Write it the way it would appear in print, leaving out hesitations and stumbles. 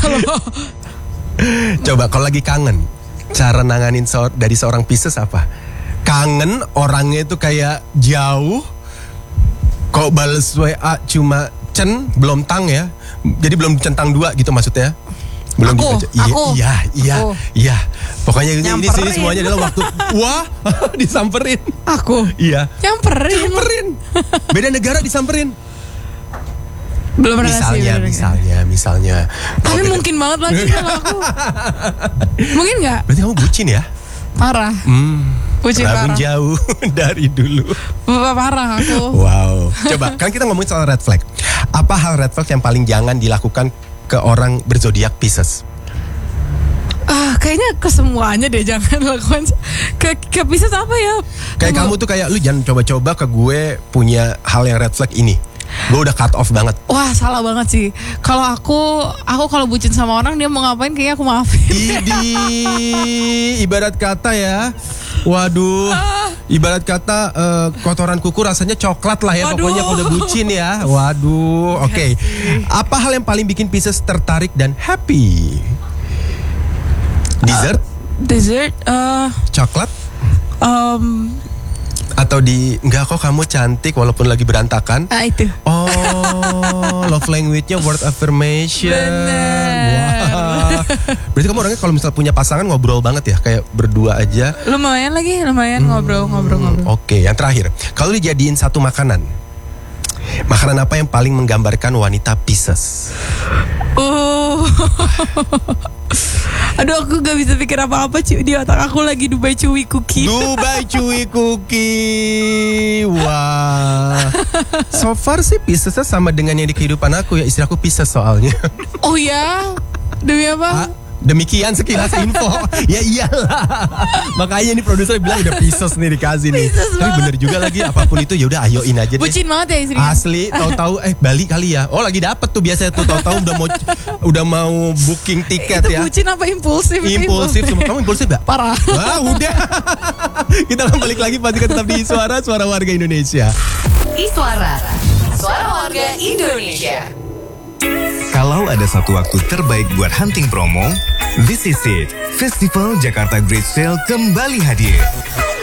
loh. Coba kalau lagi kangen, cara nanganin dari seorang Pisces apa? Kangen orangnya itu kayak jauh. Kok bales WA cuma belum tang ya. Jadi belum centang 2 gitu maksudnya. Belum aku. Iya. Pokoknya ini sini Nyamperin. semuanya adalah waktu wah disamperin. Aku. Iya. Nyamperin. Beda negara disamperin. Belum pernah sih. Misalnya. Tapi mungkin banget lagi kalau aku. Mungkin nggak? Berarti kamu bucin ya? Parah. Bucin Rabun parah. jauh dari dulu. Parah aku. Wow. Coba, kan kita ngomongin soal red flag. Apa hal red flag yang paling jangan dilakukan ke orang berzodiak Pisces? Kayaknya ke semuanya deh, jangan lakukan. Ke Pisces apa ya? Kayak kamu tuh kayak lu jangan coba-coba ke gue punya hal yang red flag ini. Gue udah cut off banget. Wah, salah banget sih. Kalau aku kalau bucin sama orang, dia mau ngapain kayaknya aku maafin. Ibarat kata ya. Waduh. Ibarat kata kotoran kuku rasanya coklat lah ya. Waduh. Pokoknya kalau udah bucin ya. Waduh. Oke. Apa hal yang paling bikin Pisces tertarik dan happy? Dessert? Coklat? Atau enggak kok kamu cantik walaupun lagi berantakan? Itu. Oh, love language-nya word affirmation. Bener. Wah. Berarti kamu orangnya kalau misal punya pasangan ngobrol banget ya, kayak berdua aja. Lumayan ngobrol. Oke, yang terakhir, kalau dijadiin satu makanan apa yang paling menggambarkan wanita Pisces? Aduh, aku gak bisa pikir apa-apa di otak aku lagi Dubai Chewy Cookie. Wah. So far sih Pisces sama dengan yang di kehidupan aku ya. Istri aku Pisces soalnya. Oh ya? Demi apa? Demikian sekilas info. Ya iyalah. Makanya nih produser bilang udah Pisces nih dikasih nih. Tapi bener juga lagi, apapun itu ya udah ayoin aja deh. Bucin banget ya istrinya. Asli, tahu-tahu Bali kali ya. Oh, lagi dapet tuh biasanya tuh tahu-tahu udah mau booking tiket Itu ya. bucin apa impulsif? Impulsif. Kamu impulsif gak? Parah. Wah, udah. Kita akan balik lagi, pasti tetap di Suara Warga Indonesia. Suara Warga Indonesia. Kalau ada satu waktu terbaik buat hunting promo, this is it. Festival Jakarta Great Sale kembali hadir.